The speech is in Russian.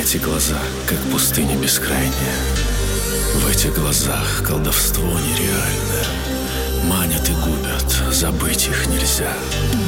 Эти глаза, как пустыня бескрайняя. В этих глазах колдовство нереальное. Манят и губят, забыть их нельзя.